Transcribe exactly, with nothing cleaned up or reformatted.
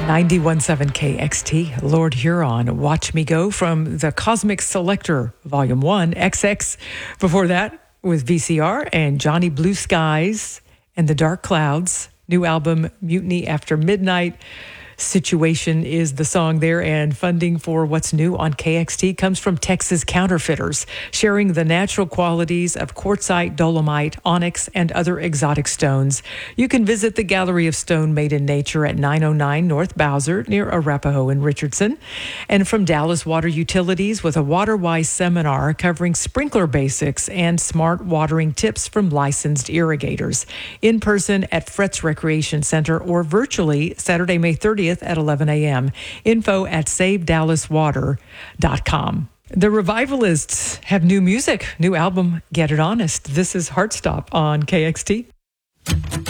ninety-one point seven K X T, Lord Huron, Watch Me Go from the Cosmic Selector, Volume one, X X. Before that, with V C R and Johnny Blue Skies and the Dark Clouds. New album, Mutiny After Midnight. Situation is the song there, and funding for what's new on K X T comes from Texas Counterfeiters, sharing the natural qualities of quartzite, dolomite, onyx, and other exotic stones. You can visit the Gallery of Stone Made in Nature at nine oh nine North Bowser near Arapahoe and Richardson. And from Dallas Water Utilities with a WaterWise seminar covering sprinkler basics and smart watering tips from licensed irrigators. In person at Fretz Recreation Center or virtually Saturday, May thirtieth at eleven a.m. Info at save dallas water dot com. The Revivalists have new music, new album, Get It Honest. This is Heartstop on K X T.